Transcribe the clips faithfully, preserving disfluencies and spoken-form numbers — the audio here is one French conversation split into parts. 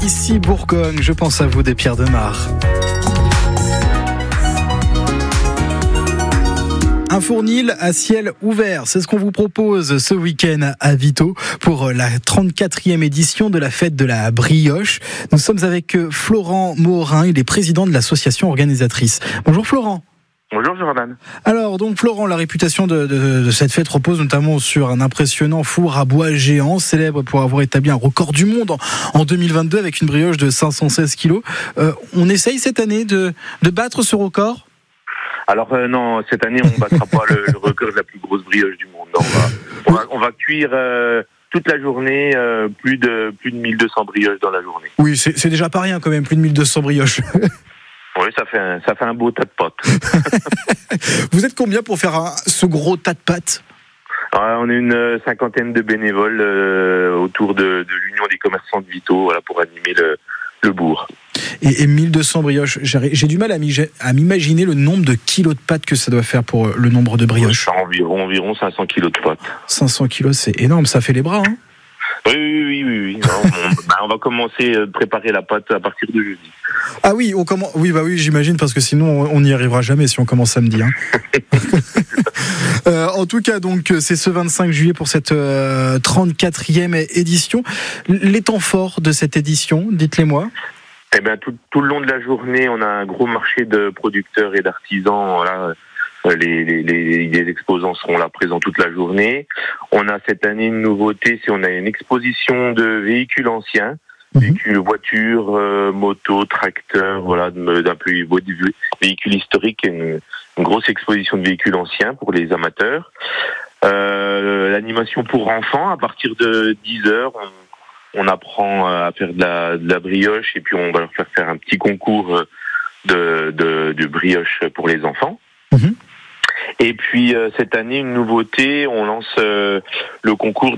ici Bourgogne, je pense à vous des Pierres de Mar. Un fournil à ciel ouvert, c'est ce qu'on vous propose ce week-end à Vito pour la trente-quatrième édition de la fête de la brioche. Nous sommes avec Florent Morin, il est président de l'association organisatrice. Bonjour Florent. Bonjour Jordan. Alors donc Florent, la réputation de, de, de cette fête repose notamment sur un impressionnant four à bois géant, célèbre pour avoir établi un record du monde en, en deux mille vingt-deux avec une brioche de cinq cent seize kilos. Euh, on essaye cette année de, de battre ce record ? Alors euh, non, cette année on ne battra pas le, le record de la plus grosse brioche du monde. Non, on, va, on, va, on va cuire euh, toute la journée euh, plus de plus de mille deux cents brioches dans la journée. Oui, c'est, c'est déjà pas rien quand même, plus de mille deux cents brioches. Oui, ça fait un, ça fait un beau tas de pâtes. Vous êtes combien pour faire un, ce gros tas de pâtes ? Alors, on est une cinquantaine de bénévoles euh, autour de, de l'Union des commerçants de Vito, voilà, pour animer le, le bourg. Et, et mille deux cents brioches, j'ai, j'ai du mal à, à m'imaginer le nombre de kilos de pâtes que ça doit faire pour le nombre de brioches. Environ, environ cinq cents kilos de pâtes. cinq cents kilos, c'est énorme, ça fait les bras, hein ? Oui, oui, oui, oui. oui. Non, on, bah, on va commencer à préparer la pâte à partir de jeudi. Ah oui, on commence. Oui, bah oui, j'imagine, parce que sinon on n'y arrivera jamais si on commence samedi. Hein. euh, en tout cas, donc c'est ce vingt-cinq juillet pour cette euh, trente-quatrième édition. Les temps forts de cette édition, dites-les-moi. Eh bien, tout, tout le long de la journée, on a un gros marché de producteurs et d'artisans. Voilà. Les, les, les, les exposants seront là présents toute la journée. On a cette année une nouveauté, c'est on a une exposition de véhicules anciens, mmh. véhicules, voitures, euh, motos, tracteurs, voilà, d'un peu véhicules historiques, une, une grosse exposition de véhicules anciens pour les amateurs. Euh, l'animation pour enfants, à partir de dix heures, on, on apprend à faire de la, de la brioche et puis on va leur faire faire un petit concours de, de, de brioche pour les enfants. Mmh. Et puis euh, cette année, une nouveauté, on lance euh, le concours de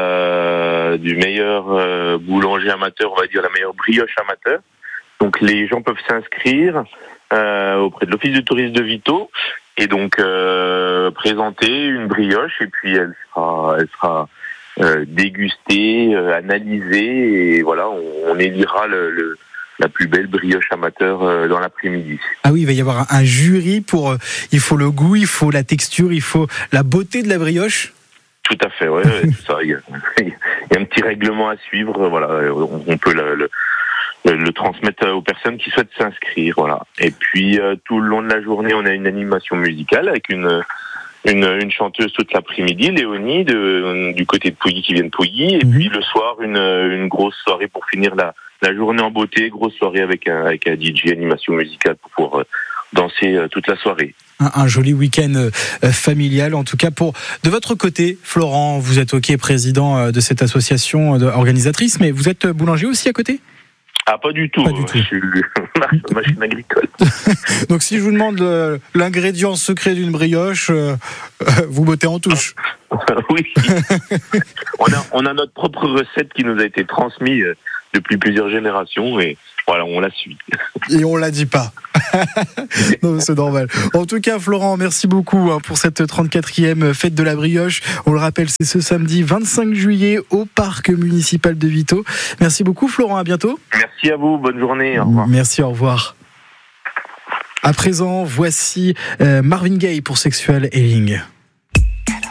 la du meilleur euh, boulanger amateur, on va dire la meilleure brioche amateur. Donc les gens peuvent s'inscrire euh, auprès de l'Office de tourisme de Vito et donc euh, présenter une brioche et puis elle sera elle sera euh, dégustée, euh, analysée et voilà, on, on élira le, le la plus belle brioche amateur euh, dans l'après-midi. Ah oui, il va y avoir un, un jury pour... Euh, il faut le goût, il faut la texture, il faut la beauté de la brioche. Tout à fait, ouais, tout ça. Il y, a, il y a un petit règlement à suivre, voilà. On, on peut le, le, le transmettre aux personnes qui souhaitent s'inscrire, voilà. Et puis, euh, tout le long de la journée, on a une animation musicale avec une... Une, une chanteuse toute l'après-midi, Léonie, de, du côté de Pouilly, qui vient de Pouilly. Et mmh. puis le soir, une, une grosse soirée pour finir la, la journée en beauté. Grosse soirée avec un, avec un D J, animation musicale pour pouvoir danser toute la soirée. Un, un joli week-end euh, familial, en tout cas. Pour de votre côté, Florent, vous êtes OK, président de cette association organisatrice, mais vous êtes boulanger aussi à côté ? Ah, pas du tout. Pas du tout. Je suis machine agricole. Donc, si je vous demande le, l'ingrédient secret d'une brioche, euh, vous bottez en touche. Oui. on, a, on a notre propre recette qui nous a été transmise depuis plusieurs générations et voilà, on la suit. Et on la dit pas. Non, c'est normal. En tout cas, Florent, merci beaucoup hein, pour cette trente-quatrième fête de la brioche. On le rappelle, c'est ce samedi vingt-cinq juillet au parc municipal de Vito. Merci beaucoup, Florent. À bientôt. Merci à vous. Bonne journée. Au revoir. Merci. Au revoir. À présent, voici euh, Marvin Gaye pour Sexual Healing.